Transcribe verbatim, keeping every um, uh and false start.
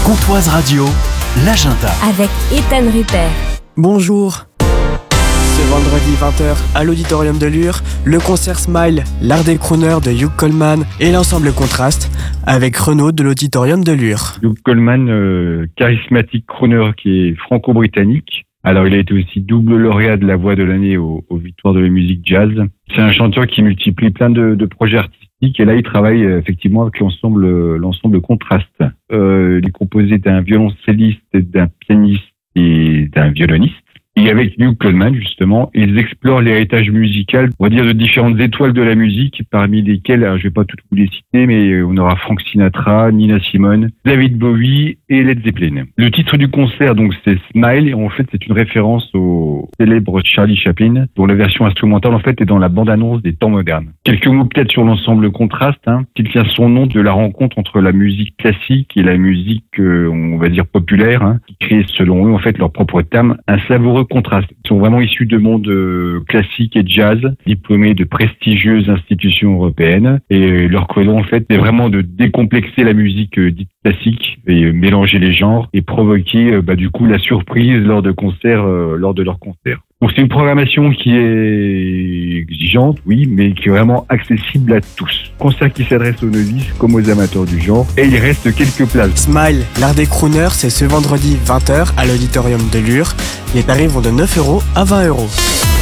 Courtoise Radio, l'agenda. Avec Ethan Rupert. Bonjour. Ce vendredi vingt heures, à l'Auditorium de Lure, le concert Smile, l'art des crooners de Hugh Coleman et l'ensemble Contraste, avec Renaud de l'Auditorium de Lure. Hugh Coleman, euh, charismatique crooner qui est franco-britannique. Alors, il a été aussi double lauréat de la voix de l'année aux, aux victoires de la musique jazz. C'est un chanteur qui multiplie plein de, de projets artistiques et là, il travaille euh, effectivement avec l'ensemble, l'ensemble Contraste. Euh, il est composé d'un violoncelliste, d'un pianiste et d'un violoniste. Et avec Hugh Coleman, justement, ils explorent l'héritage musical, on va dire, de différentes étoiles de la musique, parmi lesquelles, alors, je vais pas toutes vous les citer, mais on aura Frank Sinatra, Nina Simone, David Bowie et Led Zeppelin. Le titre du concert, donc, c'est Smile, et en fait, c'est une référence au célèbre Charlie Chaplin, dont la version instrumentale, en fait, est dans la bande-annonce des temps modernes. Quelques mots peut-être sur l'ensemble Contraste, hein, qui tient son nom de la rencontre entre la musique classique et la musique, euh, on va dire, populaire, hein, qui crée, selon eux, en fait, leur propre terme, un savoureux contraste. Ils sont vraiment issus de monde euh, classique et jazz, diplômés de prestigieuses institutions européennes. Et leur credo, en fait, c'est vraiment de décomplexer la musique euh, dite classique et euh, mélanger les genres et provoquer, euh, bah, du coup, la surprise lors de concerts, euh, lors de leurs concerts. Donc c'est une programmation qui est exigeante, oui, mais qui est vraiment accessible à tous. Concert qui s'adresse aux novices comme aux amateurs du genre. Et il reste quelques places. Smile, l'art des crooners, c'est ce vendredi vingt heures à l'Auditorium de Lure. Les tarifs vont de neuf euros à vingt euros.